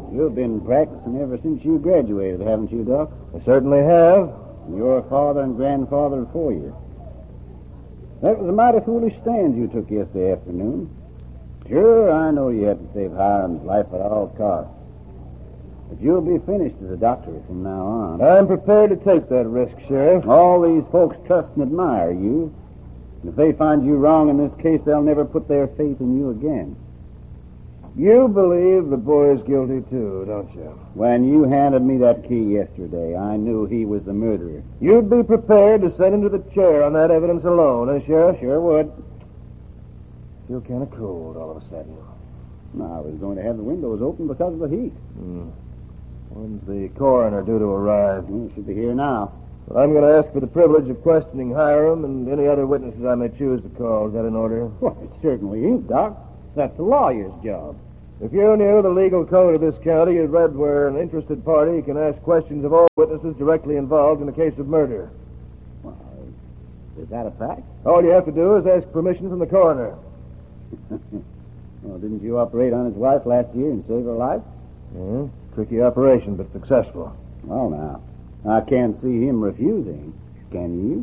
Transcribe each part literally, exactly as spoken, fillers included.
You've been practicing ever since you graduated, haven't you, Doc? I certainly have. Your father and grandfather before you. That was a mighty foolish stand you took yesterday afternoon. Sure, I know you had to save Hiram's life at all costs. But you'll be finished as a doctor from now on. I'm prepared to take that risk, Sheriff. All these folks trust and admire you. And if they find you wrong in this case, they'll never put their faith in you again. You believe the boy's guilty, too, don't you? When you handed me that key yesterday, I knew he was the murderer. You'd be prepared to send him to the chair on that evidence alone, eh, Sheriff? Sure would. Feel kind of cold all of a sudden. No, I was going to have the windows open because of the heat. Hmm. When's the coroner due to arrive? Well, he should be here now. Well, I'm going to ask for the privilege of questioning Hiram and any other witnesses I may choose to call. Is that in order? Well, it certainly is, Doc. That's the lawyer's job. If you knew the legal code of this county, you'd read where an interested party can ask questions of all witnesses directly involved in a case of murder. Well, is that a fact? All you have to do is ask permission from the coroner. Well, didn't you operate on his wife last year and save her life? Yeah, tricky operation, but successful. Well, now, I can't see him refusing. Can you?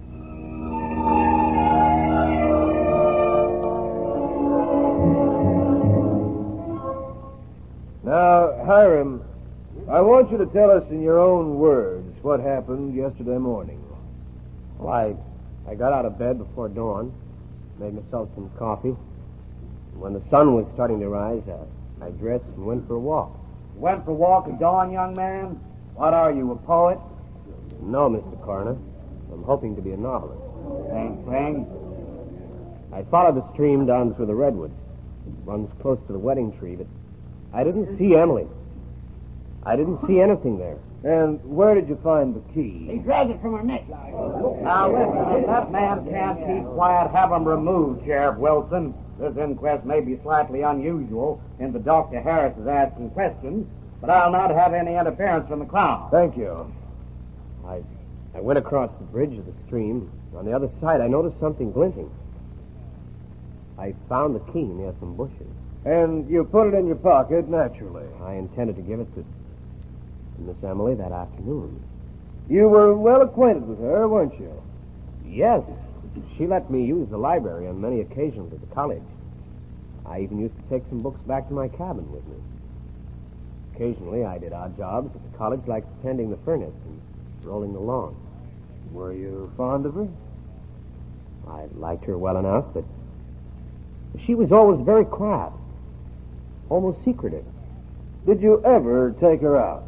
Now, Hiram, I want you to tell us in your own words what happened yesterday morning. Well, I, I got out of bed before dawn, made myself some coffee. When the sun was starting to rise, I, I dressed and went for a walk. You went for a walk at dawn, young man? What are you, a poet? No, Mister Coroner. I'm hoping to be a novelist. Same thing. I followed the stream down through the redwoods. It runs close to the wedding tree, but I didn't see Emily. I didn't see anything there. And where did you find the key? He dragged it from her neck. Now, listen, if that man can't keep quiet, have him removed, Sheriff Wilson. This inquest may be slightly unusual in that Doctor Harris is asking questions, but I'll not have any interference from the Crown. Thank you. I, I went across the bridge of the stream. On the other side, I noticed something glinting. I found the key near some bushes. And you put it in your pocket, naturally. I intended to give it to, to Miss Emily that afternoon. You were well acquainted with her, weren't you? Yes. She let me use the library on many occasions at the college. I even used to take some books back to my cabin with me. Occasionally, I did odd jobs at the college, like tending the furnace and rolling the lawn. Were you fond of her? I liked her well enough, but she was always very quiet, almost secretive. Did you ever take her out?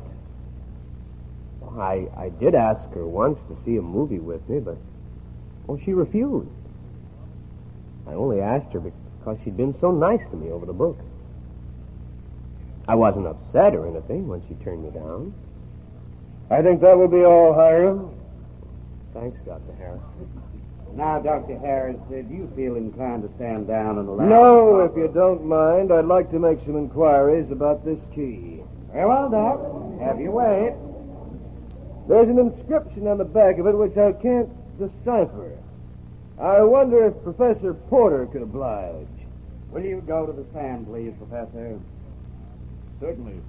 I, I did ask her once to see a movie with me, but well, she refused. I only asked her because she'd been so nice to me over the book. I wasn't upset or anything when she turned me down. I think that will be all, Hiram. Thanks, Doctor Harris. Now, Doctor Harris, uh, do you feel inclined to stand down and allow... No, if you don't mind, I'd like to make some inquiries about this key. Very well, Doc. Have your way. There's an inscription on the back of it which I can't decipher. I wonder if Professor Porter could oblige. Will you go to the stand, please, Professor? Certainly.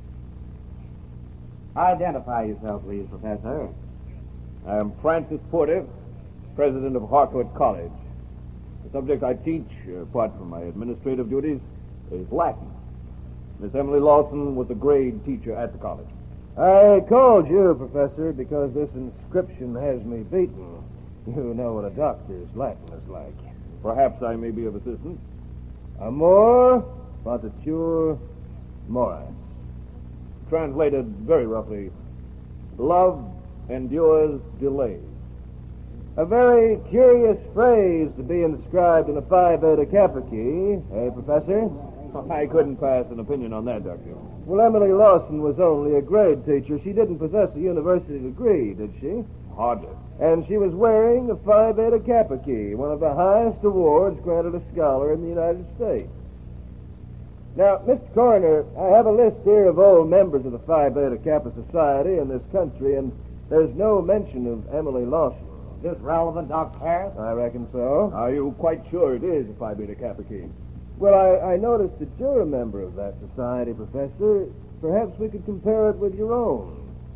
Identify yourself, please, Professor. I am Francis Porter, president of Harcourt College. The subject I teach, apart from my administrative duties, is Latin. Miss Emily Lawson was a grade teacher at the college. I called you, Professor, because this inscription has me beaten. You know what a doctor's Latin is like. Perhaps I may be of assistance. Amor patitur moris. Translated very roughly, love endures delays. A very curious phrase to be inscribed in a Phi Beta Kappa key, eh, Professor? I couldn't pass an opinion on that, Doctor. Well, Emily Lawson was only a grade teacher. She didn't possess a university degree, did she? Hardly. And she was wearing a Phi Beta Kappa key, one of the highest awards granted a scholar in the United States. Now, Mister Coroner, I have a list here of all members of the Phi Beta Kappa Society in this country, and there's no mention of Emily Lawson. Is this relevant, Doctor Harris? I reckon so. Are you quite sure it is a Phi Beta Kappa key? Well, I, I noticed that you're a member of that society, Professor. Perhaps we could compare it with your own.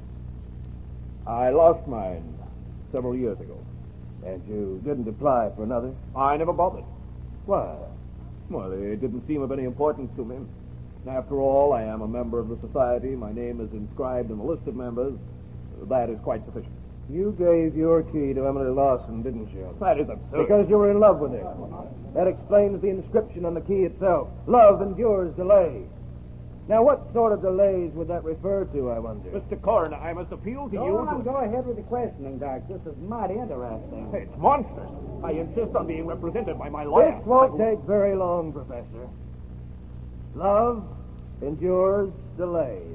I lost mine several years ago. And you didn't apply for another? I never bothered. Why? Well, it didn't seem of any importance to me. After all, I am a member of the society. My name is inscribed in the list of members. That is quite sufficient. You gave your key to Emily Lawson, didn't you? That is absurd. Because you were in love with her. That explains the inscription on the key itself. Love endures delay. Now, what sort of delays would that refer to, I wonder? Mister Coroner, I must appeal to Go you. on, to... go ahead with the questioning, Doc. This is mighty interesting. It's monstrous. I insist on being represented by my lawyer. This won't take very long, Professor. Love endures delays.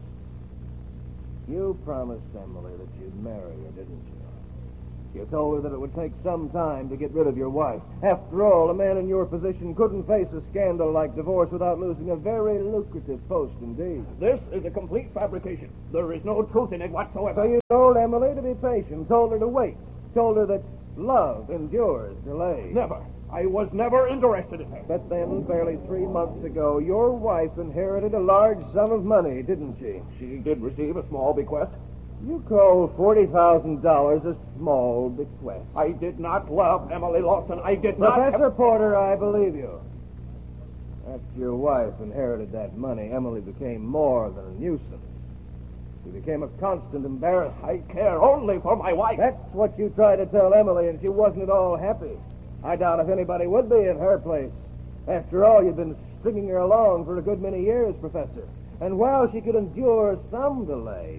You promised Emily that you'd marry her, didn't you? You told her that it would take some time to get rid of your wife. After all, a man in your position couldn't face a scandal like divorce without losing a very lucrative post indeed. This is a complete fabrication. There is no truth in it whatsoever. So you told Emily to be patient, told her to wait, told her that love endures delay. Never. I was never interested in her. But then, barely three months ago, your wife inherited a large sum of money, didn't she? She did receive a small bequest. You call forty thousand dollars a small bequest. I did not love Emily Lawson. I did not... Professor Porter, I believe you. After your wife inherited that money, Emily became more than a nuisance. She became a constant embarrassment. I care only for my wife. That's what you tried to tell Emily, and she wasn't at all happy. I doubt if anybody would be at her place. After all, you've been stringing her along for a good many years, Professor. And while she could endure some delay,